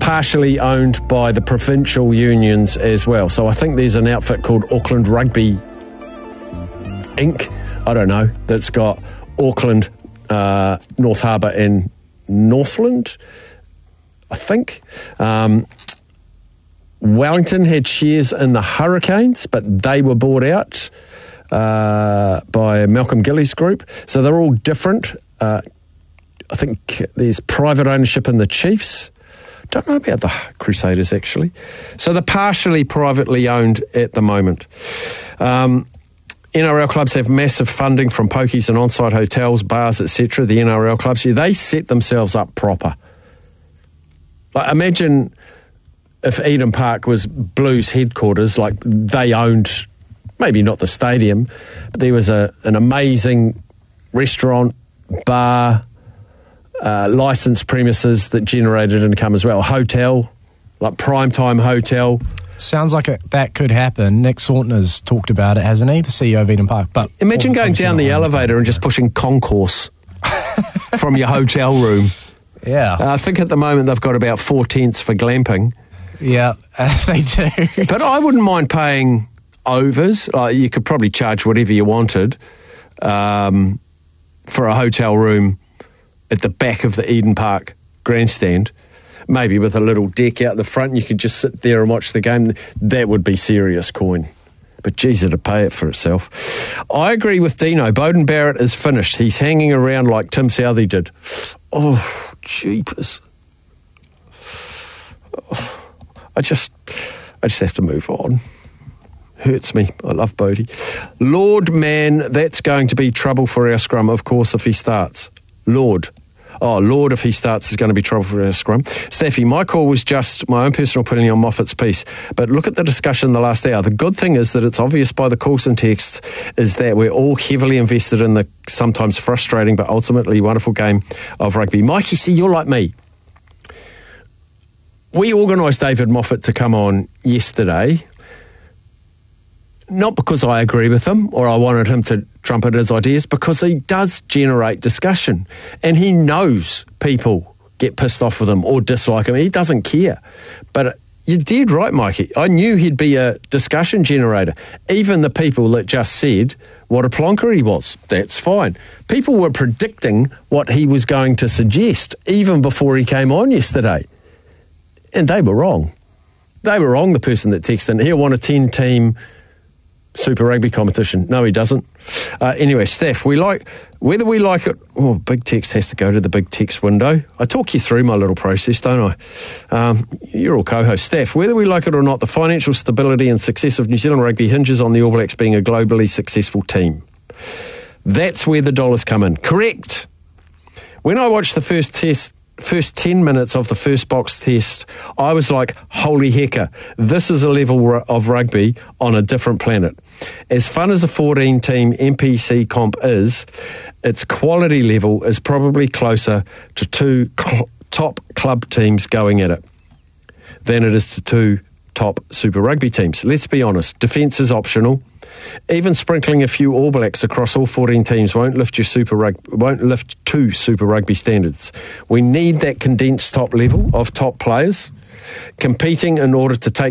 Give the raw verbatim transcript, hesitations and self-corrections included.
partially owned by the provincial unions as well. So I think there's an outfit called Auckland Rugby Incorporated. I don't know, that's got Auckland, uh, North Harbour and Northland, I think. Um, Wellington had shares in the Hurricanes, but they were bought out uh, by Malcolm Gillies Group. So they're all different. Uh, I think there's private ownership in the Chiefs. Don't know about the Crusaders, actually. So they're partially privately owned at the moment. Um, N R L clubs have massive funding from pokies and on-site hotels, bars, et cetera. The N R L clubs, yeah, they set themselves up proper. Like, imagine if Eden Park was Blues headquarters, like they owned, maybe not the stadium, but there was a an amazing restaurant, bar, uh, licensed premises that generated income as well. Hotel, like Primetime Hotel. Sounds like it, that could happen. Nick Sautner's talked about it, hasn't he? The C E O of Eden Park. But imagine going down the elevator and just pushing concourse from your hotel room. Yeah. Uh, I think at the moment they've got about four tenths for glamping. Yeah, uh, they do. But I wouldn't mind paying overs. Uh, you could probably charge whatever you wanted um, for a hotel room at the back of the Eden Park grandstand. Maybe with a little deck out the front, you could just sit there and watch the game. That would be serious coin. But geez, it'd pay it for itself. I agree with Dino. Beauden Barrett is finished. He's hanging around like Tim Southey did. Oh, jeepers. Oh, I just, I just have to move on. Hurts me. I love Bodie. Lord, man, that's going to be trouble for our scrum, of course, if he starts. Lord. Oh, Lord, if he starts, is going to be trouble for our scrum. Staffy, my call was just my own personal opinion on Moffat's piece, but look at the discussion the last hour. The good thing is that it's obvious by the calls and texts is that we're all heavily invested in the sometimes frustrating but ultimately wonderful game of rugby. Mikey, see, you're like me. We organised David Moffat to come on yesterday, not because I agree with him or I wanted him to trumpet his ideas, because he does generate discussion and he knows people get pissed off with him or dislike him. He doesn't care. But you're dead right, Mikey. I knew he'd be a discussion generator. Even the people that just said what a plonker he was, that's fine. People were predicting what he was going to suggest even before he came on yesterday. And they were wrong. They were wrong, the person that texted. He'll want a ten-team Super Rugby competition. No, he doesn't. Uh, anyway, Steph, we like, whether we like it, oh, big text has to go to the big text window. I talk you through my little process, don't I? Um, you're all co-host. Steph, whether we like it or not, the financial stability and success of New Zealand rugby hinges on the All Blacks being a globally successful team. That's where the dollars come in. Correct. When I watched the first test, first ten minutes of the first box test, I was like, holy hecker, this is a level of rugby on a different planet. As fun as a fourteen-team N P C comp is, its quality level is probably closer to two cl- top club teams going at it than it is to two top Super Rugby teams. Let's be honest, defence is optional. Even sprinkling a few All Blacks across all fourteen teams won't lift your Super Rugby, won't lift two Super Rugby standards. We need that condensed top level of top players competing in order to take